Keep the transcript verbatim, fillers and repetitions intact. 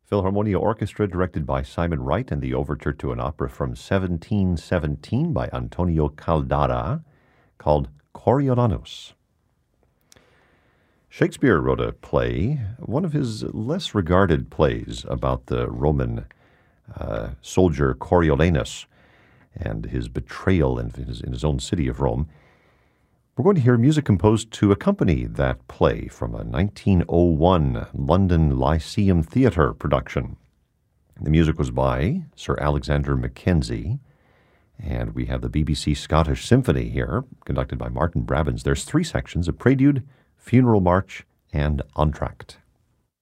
Philharmonia Orchestra, directed by Simon Wright, and the overture to an opera from seventeen seventeen by Antonio Caldara called Coriolanus. Shakespeare wrote a play, one of his less regarded plays, about the Roman uh, soldier Coriolanus and his betrayal in his, in his own city of Rome. We're going to hear music composed to accompany that play from a nineteen oh one London Lyceum Theatre production. The music was by Sir Alexander Mackenzie, and we have the B B C Scottish Symphony here, conducted by Martin Brabbins. There's three sections: a prelude, funeral march, and entr'acte.